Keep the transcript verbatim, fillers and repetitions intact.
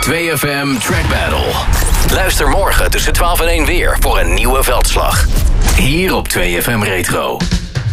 twee F M Track Battle. Luister morgen tussen twaalf en één weer voor een nieuwe veldslag. Hier op twee F M Retro.